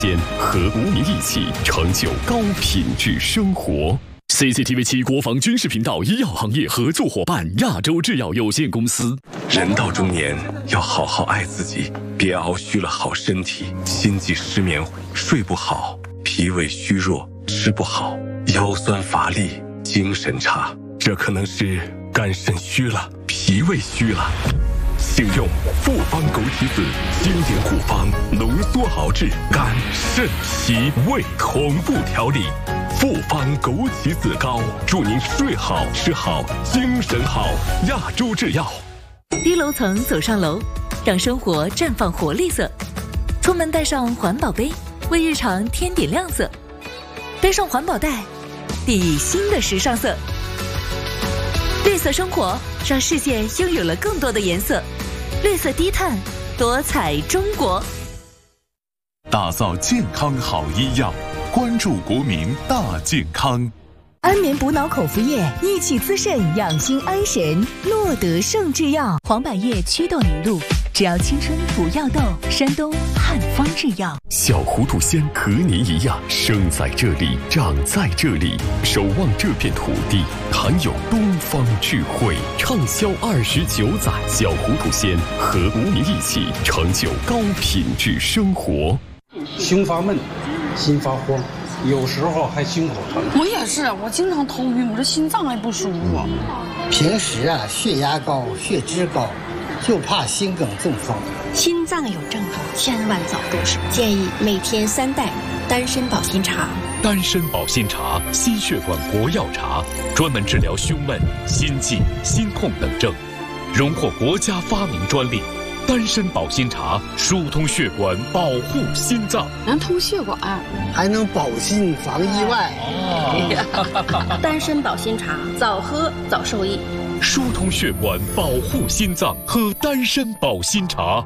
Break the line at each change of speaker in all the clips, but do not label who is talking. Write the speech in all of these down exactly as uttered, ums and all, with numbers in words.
和国民一起成就高品质生活。C C T V 七国防军事频道医药行业合作伙伴亚洲制药有限公司。
人到中年要好好爱自己，别熬虚了好身体，心悸失眠，睡不好，脾胃虚弱，吃不好，腰酸乏力，精神差，这可能是肝肾虚了，脾胃虚了。请用复方枸杞子经典古方浓缩熬制肝肾脾胃同步调理，复方枸杞子膏，祝您睡好吃好精神好。亚洲制药。
低楼层走上楼，让生活绽放活力色。出门带上环保杯，为日常添点亮色。背上环保袋，熠熠新的时尚色。绿色生活让世界拥有了更多的颜色。绿色低碳，多彩中国。
打造健康好医药，关注国民大健康。
安眠补脑口服液，益气滋肾，养心安神。诺德圣制药，黄百叶祛痘凝露，只要青春不要痘。山东汉方制药。
小糊涂仙和您一样，生在这里，长在这里，守望这片土地，含有东方智慧，畅销二十九载。小糊涂仙和国民一起成就高品质生活。
胸发闷，心发慌，有时候还心口疼。
我也是，我经常头晕，我这心脏还不舒服。
平时啊，血压高，血脂高，就怕心梗中风。
心脏有症状，千万早入手。建议每天三袋丹参保心茶。
丹参保心茶，心血管活药茶，专门治疗胸闷、心悸、心痛等症，荣获国家发明专利。丹参保心茶疏通血管，保护心脏，
能通血管，
还能保心防意外。
哦、丹参保心茶，早喝早受益。
疏通血管，保护心脏，喝丹参保心茶。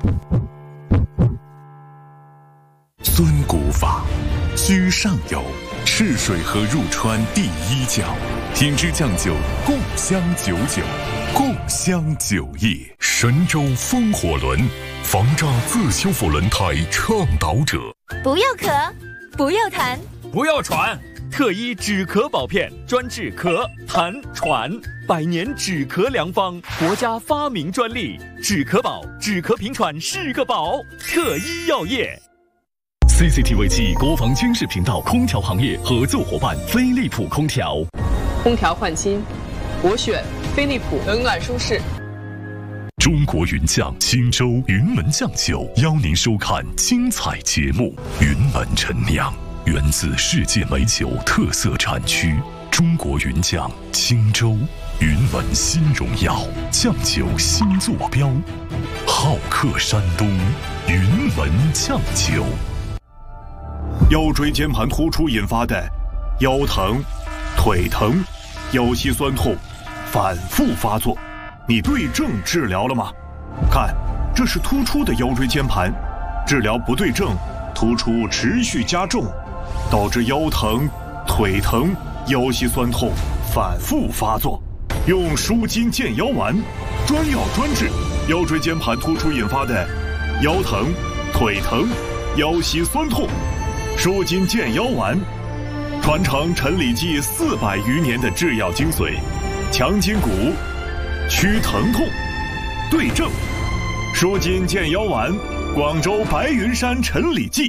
尊古法，居上游，赤水河入川第一角，品质酱酒，共襄九九，共襄酒业。神州风火轮，防渣自修复轮胎倡导者。
不要咳，不要痰，
不要喘。特一止咳宝片，专治咳、痰、喘，百年止咳良方，国家发明专利。止咳宝，止咳平喘是个宝。特一药业。
C C T V 七国防军事频道空调行业合作伙伴飞利浦空调。
空调换新，我选飞利浦，冷暖舒适。
中国云酱青州云门酱酒邀您收看精彩节目。云门陈酿源自世界美酒特色产区中国云酱青州云门新荣耀酱酒新坐标，好客山东云门酱酒。
腰椎间盘突出引发的腰疼、腿疼、腰膝酸痛反复发作，你对症治疗了吗？看，这是突出的腰椎间盘，治疗不对症，突出持续加重，导致腰疼、腿疼、腰膝酸痛反复发作。用舒筋健腰丸，专药专治腰椎间盘突出引发的腰疼、腿疼、腰膝酸痛。舒筋健腰丸，传承陈李济四百余年的制药精髓，强筋骨，祛疼痛，对症。舒筋健腰丸，广州白云山陈李济。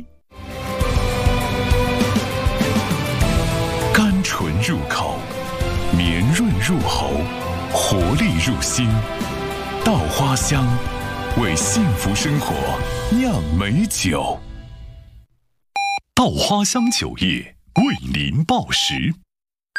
甘醇入口，绵润入喉，活力入心。稻花香，为幸福生活酿美酒。稻花香酒业为您报时。